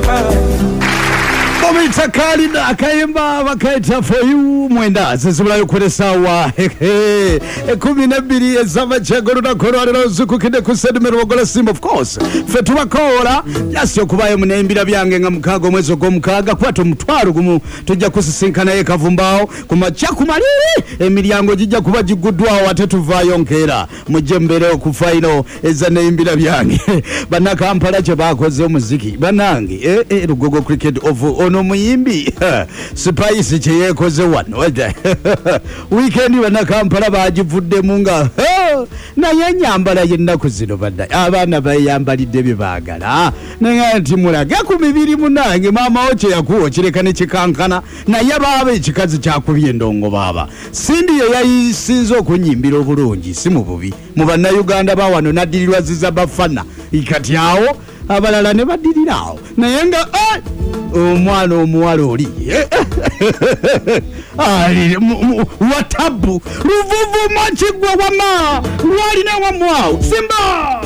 Momita kali na akayimba bakaita for you mwenda zizibulayo kulesawa 12 ezava chagoro na korwalero zukukide kusedimero wagola sim of course fetuwa kola yasyo kubayo munembira byange nga mukago mwezo gomukaga kwato mutwaro gumu tujja kusisinkana ye kavumbao kumacha kumaliri emilyango jijja kuba jigudwawo atetuvayo nkera mujembere okufaino ezanembira byange bana Kampala che bakoze omuziki banange Rugogo cricket of ono muyimbi Spice che yekoze wano weekend bana Kampala bajivudde munga na yenyambala yennaku zino bada abana bayambalidde bibagala nanti mulaga ku 2 munange mama oche yakuwo kirekane kikankana na yababa ekikazi kyakubye ndongo baba sindi ye yayisinzo okunyimbira obulungi si mu bubi mu bana Uganda bawano nadilirwa ziza bafana ikati awo abalala ne badirirawo naye nga omwana omuwala oli watabu luvuvu machigwa wama lwalina wamwao simba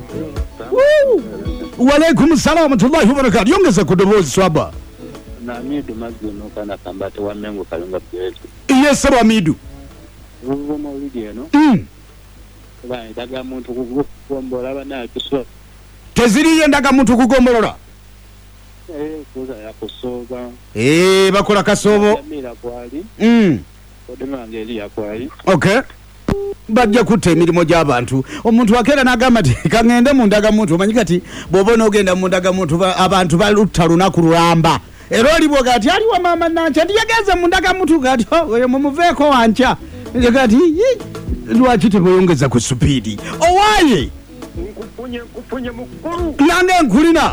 walaikum salamu tullahi wa barakatuh yongeza kudobozi swaba na midu mazino kana kambate wa mengo kalunga byetu yes wa midu luvuvu maulidi eno bani daga muntu kugombola bana kiswa teziriye ndaga muntu kugombolola kuza ya kusoba bakola kasobo mira kwali odemanga eli yakwali okay bajja kutte emirimu gy'abantu omuntu akera n'agamba ti kangende mu ndaga muntu omanyi kati bw'oba ogenda mu ndaga muntu abantu balutta lunaku lulamba era olibwo gati aliwa mama nancha ndiyagenze mu ndaga muntu gati oyo mumuveeko wancha gati lwaki tebweyongeza ku supiidi owaye kufunye mukuru nange nkulina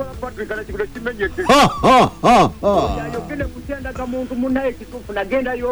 ayogende kutenda ka muntu munaye kitufu nagenda yo